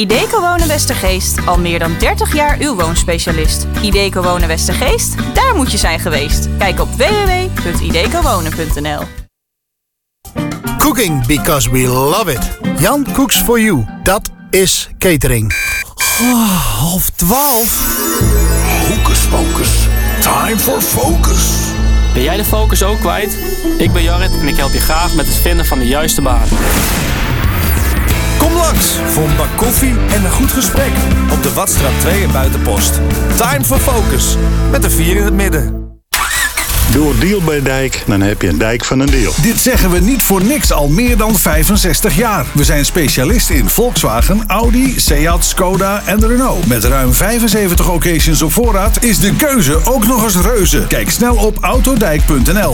Ideco Wonen Westergeest, al meer dan 30 jaar uw woonspecialist. Ideco Wonen Westergeest, daar moet je zijn geweest. Kijk op www.idecowonen.nl. Cooking because we love it. Jan Cooks for You, dat is catering. 11:30. Hocus pocus, time for focus. Ben jij de focus ook kwijt? Ik ben Jarrit en ik help je graag met het vinden van de juiste baan. Kom langs voor een bak koffie en een goed gesprek op de Watstraat 2 in Buitenpost. Time for Focus, met een 4 in het midden. Doe een deal bij Dijk, dan heb je een dijk van een deal. Dit zeggen we niet voor niks al meer dan 65 jaar. We zijn specialist in Volkswagen, Audi, Seat, Skoda en Renault. Met ruim 75 occasions op voorraad is de keuze ook nog eens reuze. Kijk snel op autodijk.nl.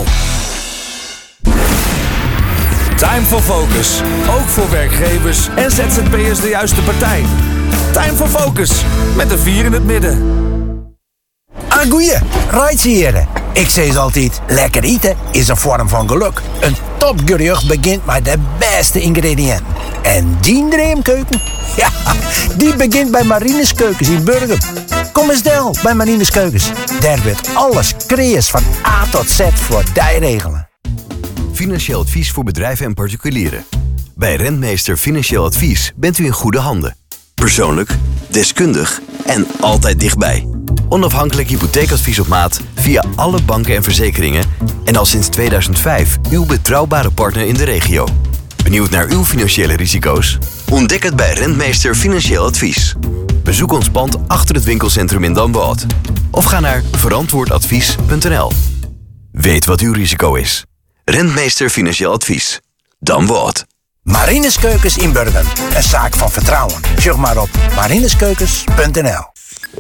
Time for Focus, ook voor werkgevers en ZZP'ers de juiste partij. Time for Focus, met een 4 in het midden. Goeie, rijtsheren. Ik zeg altijd, lekker eten is een vorm van geluk. Een topgerecht begint met de beste ingrediënten. En die dreamkeuken? Ja, die begint bij Marines Keukens in Burgum. Kom eens del bij Marines Keukens. Daar wordt alles kreeg van A tot Z voor die regelen. Financieel advies voor bedrijven en particulieren. Bij Rentmeester Financieel Advies bent u in goede handen. Persoonlijk, deskundig en altijd dichtbij. Onafhankelijk hypotheekadvies op maat via alle banken en verzekeringen. En al sinds 2005 uw betrouwbare partner in de regio. Benieuwd naar uw financiële risico's? Ontdek het bij Rentmeester Financieel Advies. Bezoek ons pand achter het winkelcentrum in Damwoude. Of ga naar verantwoordadvies.nl. Weet wat uw risico is. Rentmeester Financieel Advies. Damwoude. Marines Keukens in Burgum. Een zaak van vertrouwen. Zoek maar op marineskeukens.nl.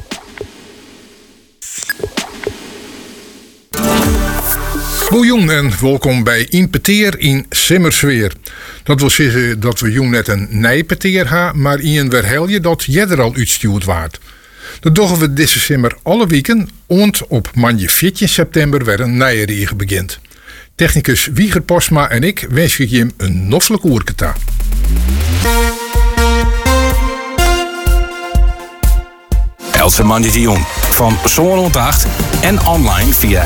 Goeien en welkom bij Impeteer in Simmersweer. Dat wil zeggen dat we jong net een nijpeteer hebben, maar in weer helje dat jij er al uitstuurd waard. Dat doen we deze simmer alle weken, ont op maandag 14 september weer een nijregen begint. Technicus Wieger Postma en ik wensen je hem een noffelijk oerketa. Elke maandag die jong. Van zo'n rond 8 en online via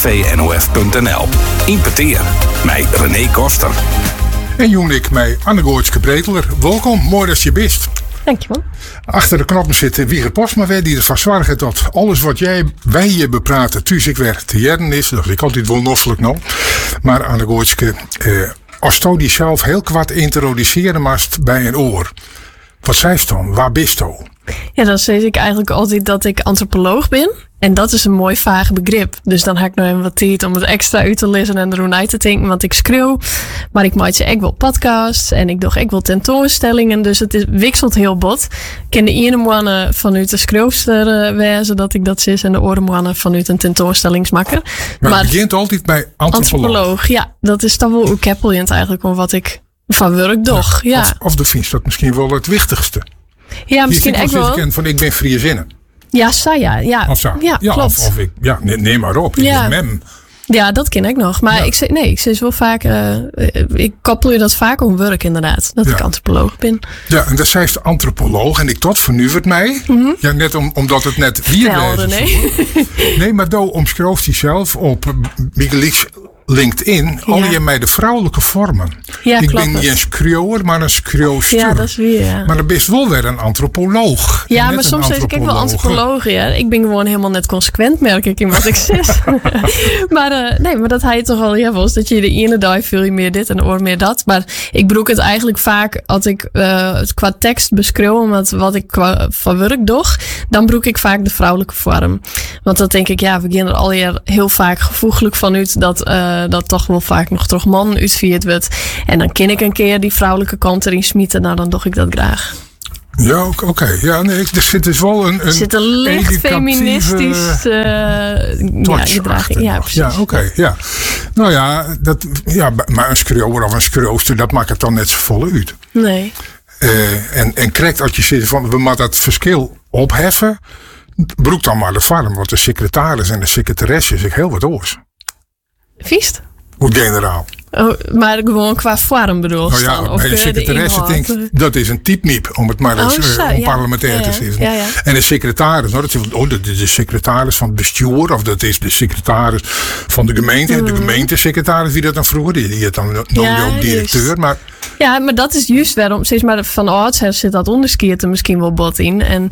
rtvnof.nl. Impeteer. Mij René Koster. En jong ik mij Anne-Goortje Breteler. Welkom, mooi dat je bent. Dankjewel. Achter de knoppen zit Wieger Postma weer, die ervan zorgt dat alles wat wij je bepraten thuis ik weer te jaren is. Dat is ik altijd wel noffelijk nou. Maar Anne-Goortje, als je die zelf heel kwart introduceren maast bij een oor. Wat zei je dan? Waar bist je? Ja, dan zeg ik eigenlijk altijd dat ik antropoloog ben. En dat is een mooi vaag begrip. Dus dan heb ik nog even wat tijd om het extra uit te lezen en erover uit te denken. Want ik schreeuw, maar ik maak ook wel podcasts en ik doe ook wel tentoonstellingen. Dus het wisselt heel bot. Ik ken de ene mannen vanuit de schreeuwster wezen dat ik dat zit. En de andere mannen vanuit een tentoonstellingsmakker. Maar het begint altijd bij antropoloog. Ja, dat is dan wel hoe keppelend eigenlijk om wat ik van werk doe. Ja. Of de vind je dat misschien wel het wichtigste. Ja, misschien echt wel. Van ik ben Friezinnen. Ja, Saya. Ja, of zo. Ja, klopt. Of ik, neem maar op. Ja. Mem. Ja, dat ken ik nog. Maar ik zeg wel vaak, ik koppel je dat vaak om werk inderdaad. Dat ik antropoloog ben. Ja, en dat zei de antropoloog. En ik tot vernuivert mij. Mm-hmm. Ja, net omdat het net weer nee, maar daar omschrijft hij zelf op Wikileaks LinkedIn al je mij de vrouwelijke vormen. Ja, ik ben niet een schreeuwer, maar een schreeuwster. Ja, dat is weer, ja. Maar dan ben je wel weer een antropoloog. Ja, maar soms zeg ik wel antropoloog. Ja. Ik ben gewoon helemaal net consequent, merk ik, in wat ik zeg. maar maar dat hij toch al was. Dat je de ene dag vul je meer dit en de oor meer dat. Maar ik broek het eigenlijk vaak, als ik qua tekst beschreeuw wat ik van werk doe, dan broek ik vaak de vrouwelijke vorm. Want dat denk ik, we gaan er al heel vaak gevoeglijk van uit dat toch wel vaak nog toch man uitvierd wordt. En dan ken ik een keer die vrouwelijke kant erin smieten. Nou, dan doe ik dat graag. Ja, oké. Ja, nee, er zit dus wel een zit een licht feministisch gedraging. Ja, precies. Ja, oké. Ja. Nou ja, maar een schreeuwer of een schreeuwster, dat maakt het dan net zo vol uit. Nee. En krijgt als je zit van, we moeten dat verschil opheffen, broek dan maar de farm. Want de secretaris en de secretaresse is heel wat oors. Viest? Hoe generaal. Maar gewoon qua vorm bedoel je dan? Of bij de secretaresse denk ik, dat is een typemiep, om het maar eens onparlementair te zeggen. Ja. En de secretaris, dat is de secretaris van het bestuur, of dat is de secretaris van de gemeente. En de gemeentesecretaris, wie dat dan vroeger, die het dan noemde ook directeur. Maar ja, maar dat is juist waarom, steeds maar van oudsher zit dat onderscheid er misschien wel bot in. En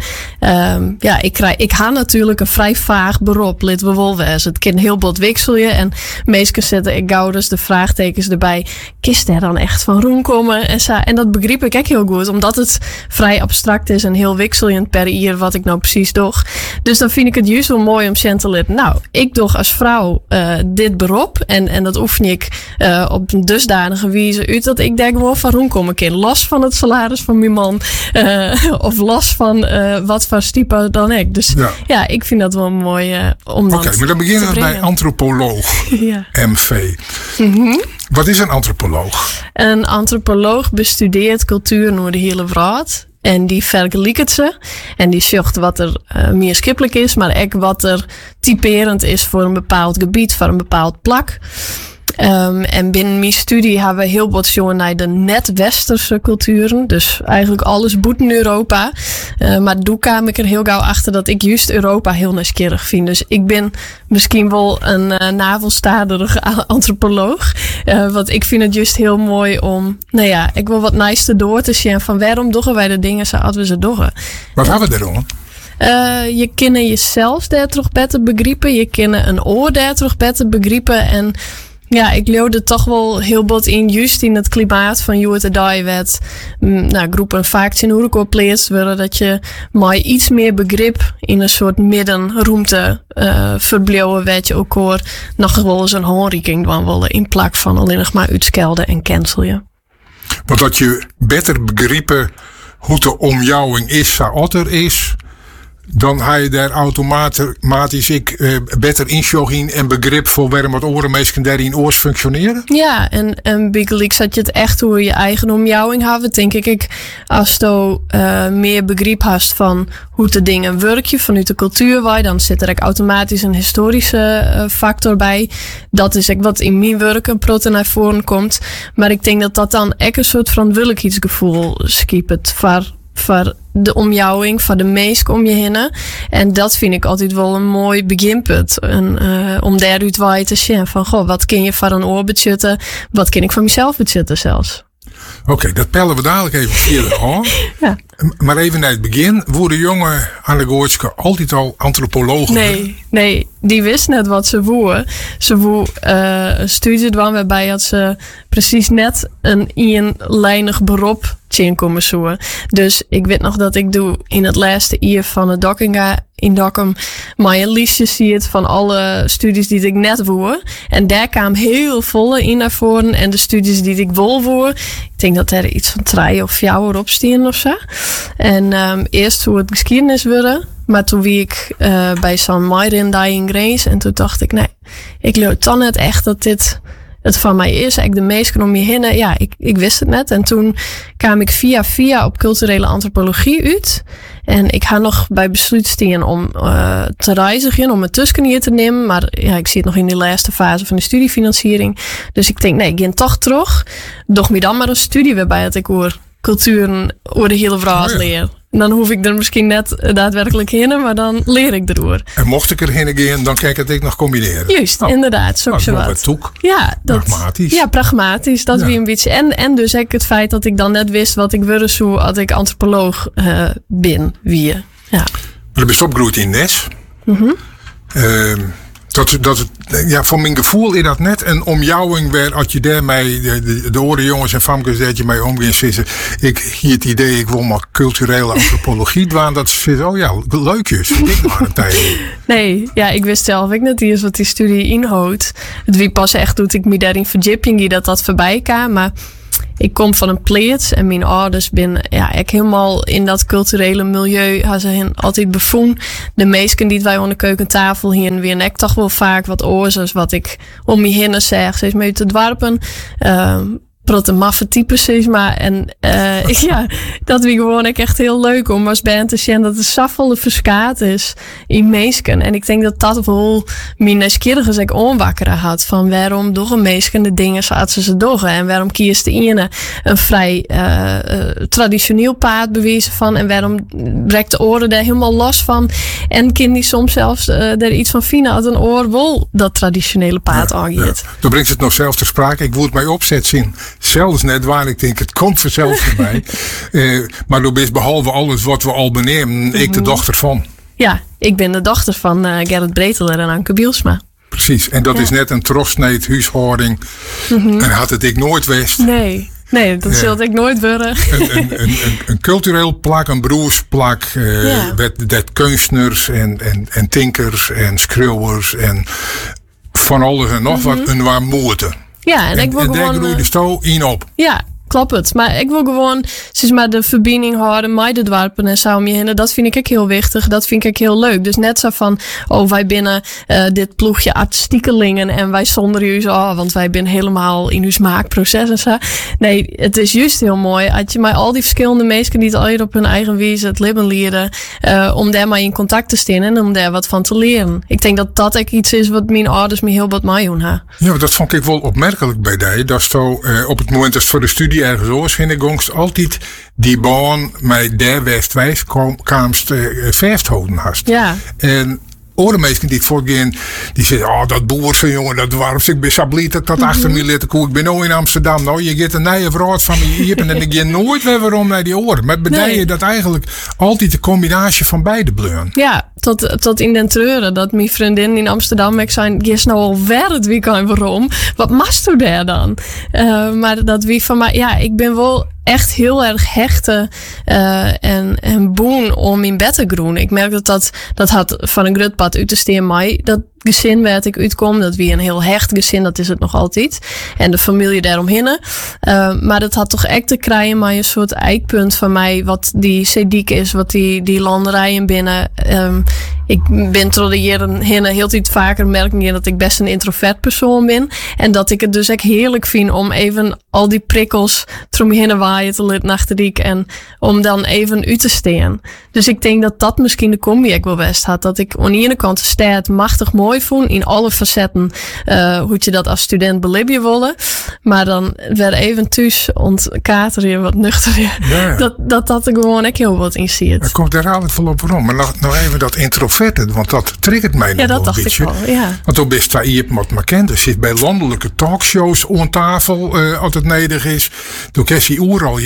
ik ga natuurlijk een vrij vaag beroep, lid we wel wezen. Het kan heel bot wikselje en meestal zetten ik gauw dus de vraagtekens erbij. Kist er dan echt van roem komen? En dat begreep ik ook heel goed, omdat het vrij abstract is en heel wisselend per jaar wat ik nou precies doe. Dus dan vind ik het juist wel mooi om te leren. Nou, ik doe als vrouw dit beroep en dat oefen ik op een dusdanige wijze uit dat ik denk wel van roem komen kan. Los van het salaris van mijn man of los van wat voor type dan ik. Dus ja, ik vind dat wel mooi om Oké, maar dan beginnen we bij antropoloog. MV. Wat is een antropoloog? Een antropoloog bestudeert cultuur door de hele wereld. En die vergelijkt ze. En die zocht wat er meer schippelijk is. Maar ook wat er typerend is voor een bepaald gebied. Voor een bepaald plak. En binnen mijn studie hebben we heel wat jongen naar de net-westerse culturen. Dus eigenlijk alles boeten Europa. Maar toen kwam ik er heel gauw achter dat ik juist Europa heel nieuwsgierig vind. Dus ik ben misschien wel een navelstaderige antropoloog. Want ik vind het juist heel mooi om, ik wil wat nice door te zien van waarom doen wij de dingen zoals we ze doen. Wat hebben we erom? Je kennen jezelf daar toch beter begrijpen. Je kennen een oor daar toch beter begrijpen. En ja, ik leerde toch wel heel wat in, juist in het klimaat van hoe het erbij werd. Groepen vaak zijn horecaplaats worden dat je maar iets meer begrip in een soort middenruimte verblijven, weet je ook hoor. Nog wel eens een handreiking dan willen in plak van alleen nog maar uitschelden en cancel je. Want dat je beter begrijpen hoe de omjouwing is, zoals er is, dan ga je daar automatisch beter inschoggen en begrip voor waarom wat orenmeesken daarin oors functioneren? Ja, en Bigelijk zat je het echt hoe je eigen omjouwing hebben, denk ik. Als je meer begrip hast van hoe de dingen werken vanuit de cultuur, dan zit er ook automatisch een historische factor bij. Dat is ook wat in mijn werk een proto naar voren komt. Maar ik denk dat dat dan ook een soort verantwoordelijkheidsgevoel schiept voor de omjouwing, voor de meesten om je heen. En dat vind ik altijd wel een mooi beginpunt. Om daaruit waar je te zien van, wat kun je voor een oor budgetten? Wat kun ik van mezelf budgetten zelfs? Oké, dat pellen we dadelijk even verder aan. Ja. Maar even naar het begin. Worden jongen aan de Goortske altijd al antropologen? Nee, die wist net wat ze woer. Ze woer een studie doen waarbij had ze precies net een eenlijnig beroep komen zoeken. Dus ik weet nog dat ik doe in het laatste jaar van het Dokkinga in Dokkum maar een lijstje ziet van alle studies die ik net voer. En daar kwam heel volle in naar voren. En de studies die ik wil voer, ik denk dat er iets van 3 of 4 op staan of zo. En eerst hoe het geschiedenis worden. Maar toen wie ik bij San Myrin Dying Grace. En toen dacht ik, ik leer dan net echt dat dit het van mij is. Ik de meesten om je heen. Ja, ik wist het net. En toen kwam ik via op culturele antropologie uit. En ik ga nog bij besluit staan om te reizigen, om het tussen hier te nemen. Maar ja, ik zit nog in de laatste fase van de studiefinanciering. Dus ik denk, ik ga toch terug. Doch me dan maar een studie waarbij dat ik over culturen, over de hele wereld leer. En dan hoef ik er misschien net daadwerkelijk heen, maar dan leer ik erover. En mocht ik er heen gaan, dan kan ik het nog combineren. Juist, inderdaad. Zo wat. Ja, pragmatisch. Ja, pragmatisch. Dat wie een beetje. En dus ook het feit dat ik dan net wist wat ik wilde zo als ik antropoloog ben. Ja. Maar je bent opgegroeid in Nes. Van mijn gevoel is dat net een omjouwing waar als je daarmee de oude jongens en famkes dat je mee omgaan zitten. Ik hier het idee, ik wil maar culturele antropologie doen. Dat ze leukjes. Ik maar een tijd. Nee, ja, ik wist zelf ook net eerst wat die studie inhoudt. Het wie pas echt doet ik me daarin verdieping dat voorbij kwam. Maar ik kom van een plaats en mijn ouders ben ik helemaal in dat culturele milieu had ze hen altijd bevoen. De meesten die wij aan de keukentafel hier weer nek toch wel vaak wat oorzaaks wat ik om me heen zeg, steeds mee te dwarpen. protte maffe types is, maar en ja, dat wie gewoon echt heel leuk om als band te zien dat er zoveel verskaat is in meesken. En ik denk dat dat wel mijn nieuwsgierigheid ook onwakkeren had van waarom doen een meesken de dingen zoals ze doen en waarom kiest de ene een vrij traditioneel paard bewezen van en waarom breekt de oren daar helemaal los van en kind die soms zelfs er iets van vinden uit een oor wel dat traditionele paard aangeeft. Ja. Dan brengt het nog zelf ter sprake. Ik wil mij opzet zien. Zelfs net waar ik denk het komt vanzelf voorbij. Maar door best behalve alles wat we al benemen, ik de dochter van. Ja, ik ben de dochter van Gerrit Breteler en Anke Bielsma. Precies, en dat is net een trostsneed huishouding. En had het ik nooit wist. Nee, dat zult ik nooit worden. Een cultureel plak, een beroepsplak. Dat kunstenaars en tinkers en schreeuwers en van alles en nog wat een waar moeten. Ja, en ik wil daar groeide sto in op. Ja, klopt het. Maar ik wil gewoon maar de verbinding houden met de dorpen en zo om je heen. Dat vind ik heel wichtig. Dat vind ik heel leuk. Dus net zo van, wij binnen dit ploegje artistiekelingen en wij zonder u want wij zijn helemaal in uw maakproces en zo. Nee, het is juist heel mooi. Als je met al die verschillende mensen die het al op hun eigen wijze het leven leren, om daar maar in contact te staan en om daar wat van te leren. Ik denk dat dat ook iets is wat mijn ouders me heel wat mij doen. Ja, dat vond ik wel opmerkelijk bij die. Dat zo op het moment dat het voor de studie ergens oors in de gongst altijd die baan met der Westwijs kwamst vasthouden hast. Ja. En andere mensen die het voorgaan, die zeggen, dat boerse jongen, dat waarom ik ben sabliet dat achter me litten koe. Ik ben nou in Amsterdam. Nou, je gaat een nieuwe vrouw van me hier en ik ga nooit weer waarom naar die oren. Maar bij je dat eigenlijk altijd de combinatie van beide bleuren. Ja, tot in den treuren dat mijn vriendin in Amsterdam ik zei, je is nou al weer het weekend waarom. Wat mast u daar dan? Maar dat wie van mij, ja, ik ben wel echt heel erg hechte en boen om in bed te groen. Ik merk dat had van een grutpad uit te steen mij. Dat gezin waar ik uitkom, dat wie een heel hecht gezin, dat is het nog altijd. En de familie daaromheen. Maar dat had toch echt te krijgen met een soort eikpunt van mij, wat die Sediek is, wat die landerijen binnen. Ik ben door de jaren heen heel iets vaker merken dat ik best een introvert persoon ben. En dat ik het dus echt heerlijk vind om even al die prikkels om je heen waaien te laten achterdiek en om dan even uit te staan. Dus ik denk dat dat misschien de combi ik wel best had. Dat ik aan de ene kant de stad machtig mooi vond in alle facetten hoe je dat als student belibje willen. Maar dan weer even thuis ontkateren wat nuchter. Ja. Dat er gewoon echt heel wat in ziet. Er komt daar altijd wel op rond. Maar nog even dat introverte, want dat triggert mij nog dat een beetje. Ik wel, ja. Want toen best je wat maar kent. Er zit bij landelijke talkshows aan tafel als het nodig is. Toen krijg je overal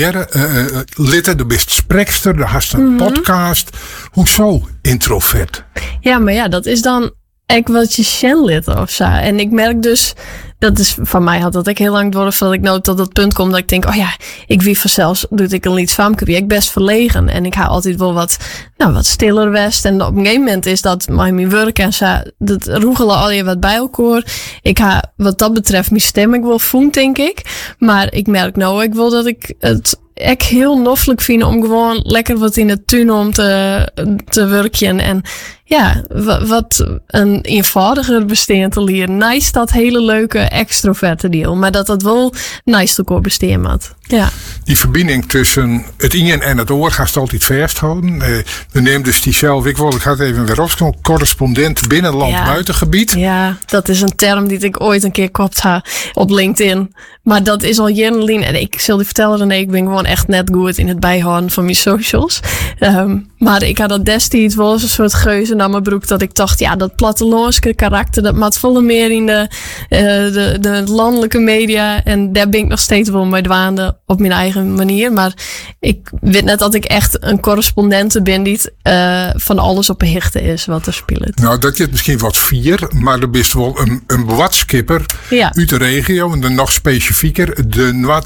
litten. Je bent sprekster, je hast een podcast. Hoezo introvert? Ja, maar ja, dat is dan echt wat je shenlitten of zo. En ik merk dus, dat is van mij had dat ik heel lang door voordat ik nou tot dat punt kom dat ik denk, ik wie vanzelfs doet ik een lied famke wie ik best verlegen en ik ga altijd wel wat stiller west en op een gegeven moment is dat mijn werk en zo, dat roegelen al je wat bij elkaar. Ik ga wat dat betreft mijn stem ik wel voelen, denk ik, maar ik merk nou ik wil dat ik het echt heel noffelijk vind om gewoon lekker wat in de tuin om te werken en ja, wat een eenvoudiger bestaan te leren. Nice dat hele leuke extroverte deel. Maar dat wel nice te koop bestaan had. Ja. Die verbinding tussen het in en het oor gaat altijd vasthouden. We nemen dus die zelf, ik ga het even weer opschrijven, correspondent binnenland buitengebied. Ja, dat is een term die ik ooit een keer kopt ha op LinkedIn. Maar dat is al jarenlang. En ik zal je vertellen, René, ik ben gewoon echt net goed in het bijhouden van mijn socials. Maar ik had dat destijds wel eens een soort geuze naar mijn broek dat ik dacht, dat plattelandse karakter, dat maakt veel meer in de landelijke media. En daar ben ik nog steeds wel mee dwaande op mijn eigen manier. Maar ik weet net dat ik echt een correspondente ben die van alles op hichte is wat er speelt. Nou, dat je het misschien wat vier, maar er is wel een watskipper uit de regio en dan nog specifieker de wat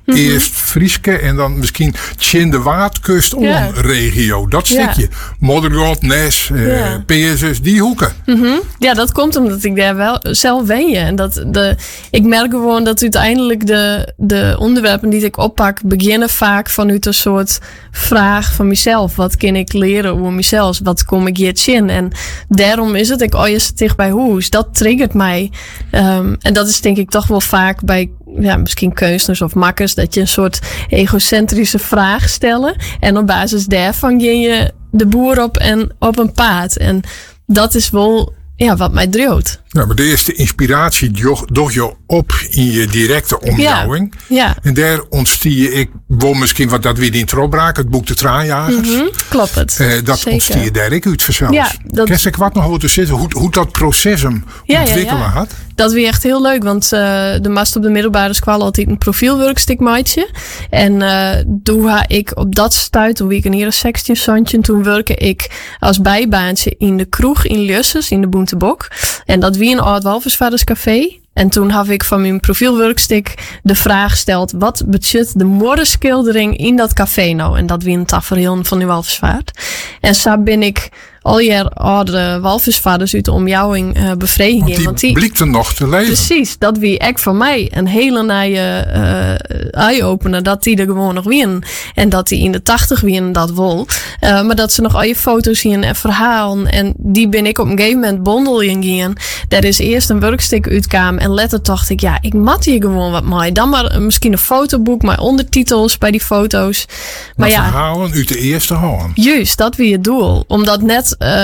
Eerst Frieske en dan misschien Tjin de Waardkust regio. Dat stukje. Moddergot, Nes, Peersens, die hoeken. Ja, dat komt omdat ik daar wel zelf wen je. En ik merk gewoon dat uiteindelijk de onderwerpen die ik oppak beginnen vaak vanuit een soort vraag van mezelf. Wat kan ik leren over mezelf? Wat kom ik hier in? En daarom is het, je zit dicht bij huis. Dat triggert mij. En dat is denk ik toch wel vaak bij misschien kunstenaars of makkers, dat je een soort egocentrische vraag stellen. En op basis daarvan ga je de boer op en op een paard. En dat is wel wat mij dreeuwt. Ja, maar de eerste inspiratie doch je op in je directe omjouwing. Ja. En daar ontstie ik wel misschien wat dat weer in Trobraak, het boek De Traanjagers. Klopt het. Dat ontstie je daar ik uit vanzelf. Ja, Kerst ik wat nog over te zitten, hoe dat proces hem ontwikkelen had? Dat was echt heel leuk, want de mast op de middelbare school altijd een profielwerkstuk maatje. En toen ga ik op dat stuit, toen ik een hele 16 zandje, toen werkte ik als bijbaantje in de kroeg in Lusses, in de Boentebok. En dat wie een oud walvisvaderscafé. En toen had ik van mijn profielwerkstuk de vraag gesteld, wat budget de morgenschildering in dat café nou? En dat wie een tafereel van de walvisvaart. En zo ben ik al jaar oudere walvisvaders uit de omjouwing bevredigen. Want die blikte nog te leven. Precies, dat wie echt van mij een hele naaie eye-opener, dat die er gewoon nog winnen. En dat die in de 80 winnen, dat wel. Maar dat ze nog al je foto's zien en verhalen. En die ben ik op een gegeven moment bondel in gaan. Daar is eerst een werkstuk uitkwam. En later dacht ik, ik mat hier gewoon wat mee. Dan maar misschien een fotoboek, maar ondertitels bij die foto's. Maar verhalen uit de eerste hand. Juist, dat wie het doel. Omdat net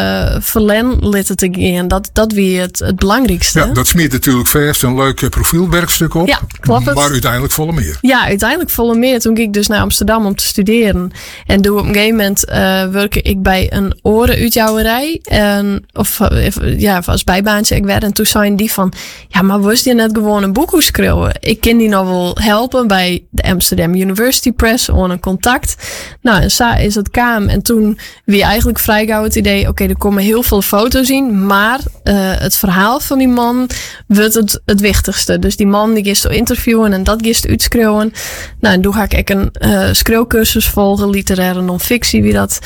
verlen litten te gaan. Dat wie het belangrijkste. Ja, dat smeert natuurlijk verst een leuk profielwerkstuk op. Ja, klopt het. Maar uiteindelijk volle meer. Ja, uiteindelijk volle meer. Toen ging ik dus naar Amsterdam om te studeren. En toen op een gegeven moment werkte ik bij een orenuitjouwerij. Of als bijbaantje ik werd. En toen zei die van, maar wist je net gewoon een boek schrijven? Ik kan die nou wel helpen bij de Amsterdam University Press. On een contact. Nou, en zo is het kwam. En toen wie eigenlijk vrij gauw het idee, er komen heel veel foto's in, maar het verhaal van die man wordt het wichtigste. Dus die man die gist interviewen en dat gist uitschreeuwen. Nou, en toen ga ik een schreeuwcursus volgen, literaire non-fictie, wie dat.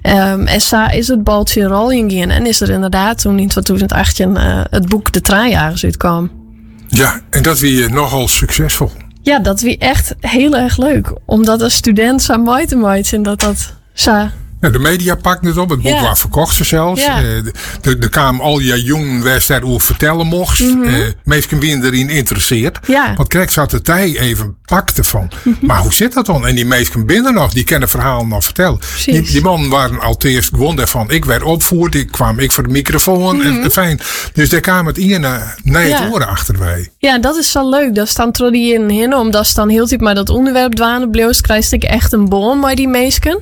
En zo is het baltje rol ingaan. En is er inderdaad toen in 2018 het boek De Traanjagers uitkwam. Ja, en dat wie nogal succesvol. Ja, dat wie echt heel erg leuk. Omdat als student zo mooi te maken en dat zo. Ja, de media pakte het op. Het boek was verkocht ze zelfs. Ja. Er kwamen al die jongen waar ze daarover vertellen mocht. Meesten wie erin interesseert. Ja. Want kijk, zat de tij even pakte van. Maar hoe zit dat dan? En die meesten binnen nog, die kennen verhalen nog vertellen. Die mannen waren al eerst gewoon daarvan. Ik werd opvoerd, ik kwam voor de microfoon. En fijn. Dus daar kwam het ene naar het oren achter wij. Ja, dat is zo leuk. Dat staan die in hin, omdat ze dan heel tijd maar dat onderwerp dwanen bleef, krijg ik echt een boom bij die meesken.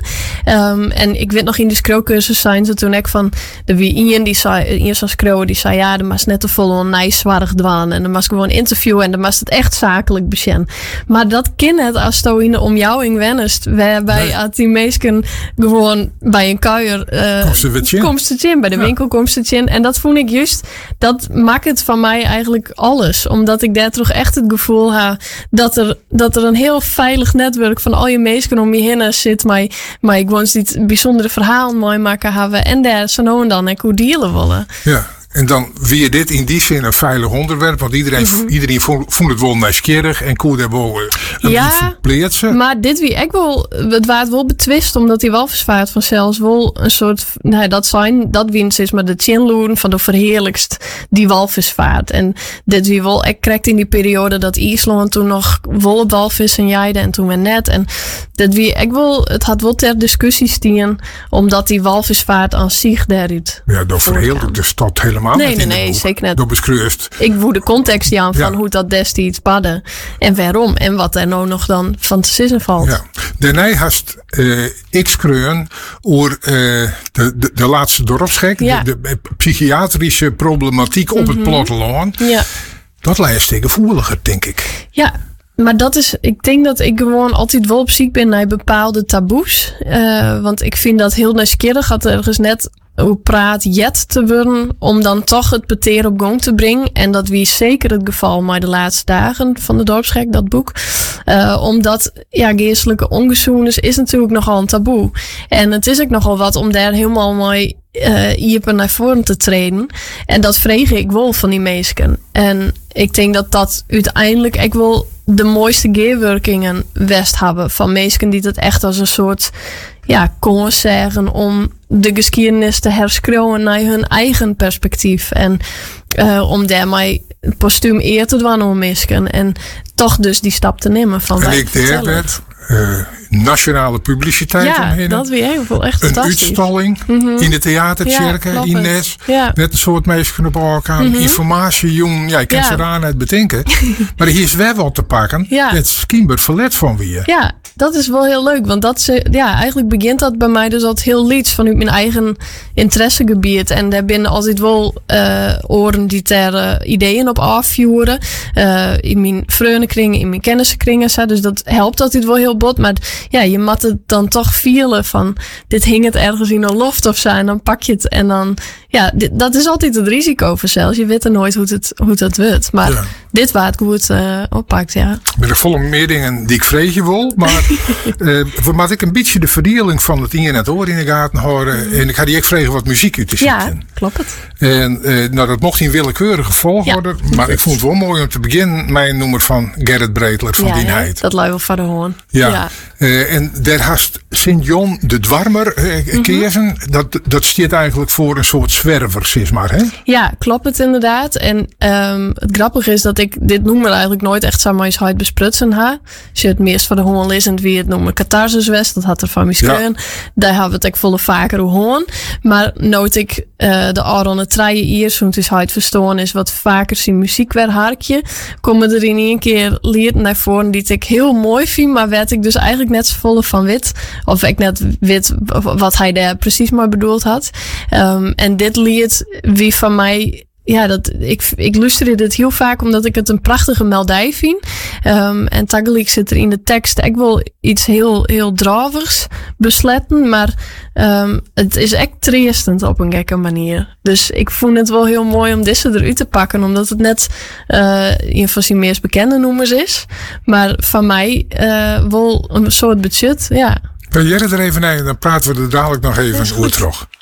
En ik weet nog in de schreeuwcursus zijn ze toen ik van de wie Ian die zei, eerst als schreeuwen, die zei er was net te vol een nijswaardig dwaan en dan was gewoon interviewen en dan was het echt zakelijk besjen. Maar dat kan het als je in de omjouwing wennest, waarbij als die meesken gewoon bij een kuier komt ze in, bij de winkel komt ze in. En dat vond ik juist, dat maakt het van mij eigenlijk alles. Omdat ik daar toch echt het gevoel heb dat er een heel veilig netwerk van al je meesken om je heen zit, maar ik gewoon dit bijzondere verhaal mooi maken hebben en daar zo nou en dan en hoe dealen willen. Ja. En dan weer dit in die zin een veilig onderwerp. Want iedereen vond het wel nieuwsgierig en kon er wel verpleetsen. Maar dit wie ik wel, het waard wel betwist. Omdat die walvisvaart vanzelfs wel een soort, dat winst is maar de chinloeren van de verheerlijkst die walvisvaart. En dit wie wel, ik kreeg in die periode dat IJsland toen nog wel op walvissen jaaide en toen weer net. En dit wie ik wel, het had wel ter discussie staan, omdat die walvisvaart aan zich daaruit. Ja, door verheerlijkt de stad helemaal. Nee, zeker net. Door beschreeuwd. Ik voel de context aan van hoe dat destijds padde. En waarom. En wat er nou nog dan van te zinnen valt. Ja. Daarna hast ik schreeuwen over de laatste dorpsgek. Ja. De psychiatrische problematiek op het platteland. Ja. Dat lijst gevoeliger, denk ik. Ja. Maar dat is, ik denk dat ik gewoon altijd wel op zoek ben naar bepaalde taboes. Want ik vind dat heel nieuwsgierig dat ergens net hoe praat jet te worden om dan toch het peteer op gang te brengen. En dat wie zeker het geval maar de laatste dagen van de dorpsgek, dat boek. Omdat geestelijke ongezoenis is natuurlijk nogal een taboe. En het is ook nogal wat om daar helemaal mooi hierpen naar voren te treden. En dat vreeg ik wel van die mensen. En ik denk dat dat uiteindelijk ik wel de mooiste geerwerkingen west hebben van mensen die het echt als een soort kon zeggen om de geschiedenis te herschrijven naar hun eigen perspectief en om daarmee postuum eer te doen om mensen en toch dus die stap te nemen van en ik werd nationale publiciteit omheen. Dat weer heel echt een fantastisch. uitstalling in de theatertjerken, Ines. Net een soort mensen op elkaar. Informatie, jong. Ik kan ze daar net bedenken. Maar hier is wel wat te pakken. Het schimber verlet van weer. Ja, dat is wel heel leuk. Want dat eigenlijk begint dat bij mij dus altijd heel lieds vanuit mijn eigen interessegebied. En daar binnen altijd wel oren die ter ideeën op afvuren. In mijn vriendenkringen, in mijn kennissenkringen. Dus dat helpt altijd wel heel bot. Maar je moet het dan toch vielen van dit hing het ergens in een loft of zo. En dan pak je het en dan dat is altijd het risico voor zelfs. Je weet er nooit hoe het wordt. Maar dit waar het goed oppakt, Ik ben er vol meer dingen die ik vreeg je wil. Maar we moeten ik een beetje de verdeling van het in en het oor in de gaten houden. En ik ga die ook vragen wat muziek uit te zetten. Ja, klopt het. En dat mocht in willekeurige volgorde. Maar ik vond het wel mooi om te beginnen mijn nummer van Gerrit Breedler van Die Heid. Dat luidt wel van de hoorn. En daar haast Sint-Jon de Dwarmer keersen. Dat staat eigenlijk voor een soort zwerver, zeg maar. Hè? Ja, klopt het inderdaad. En het grappige is dat ik dit nummer eigenlijk nooit echt samen eens uit besprutsen ha. Als je het meest van de hoorn leest wie het nummer Catharsis West, dat had er van mij schreeuwen. Daar hebben we het ook volle vaker hoorn. Maar nooit ik de Aron treien hier, zo'n is uit verstoren is wat vaker zijn muziek weer harkje, komen er in één keer lied naar voren die ik heel mooi vind, maar werd ik dus eigenlijk net zo volle van wit. Of ik net wit wat hij daar precies maar bedoeld had. En dit lied wie van mij ik luisterde dit heel vaak omdat ik het een prachtige meldij vind. En tegelijk zit er in de tekst ik wil iets heel, heel dravigs besletten, maar het is echt triestend op een gekke manier. Dus ik vond het wel heel mooi om deze eruit te pakken, omdat het net een van zijn meest bekende nummers is. Maar van mij wel een soort budget, Ben jij er even naar, dan praten we er dadelijk nog even over terug.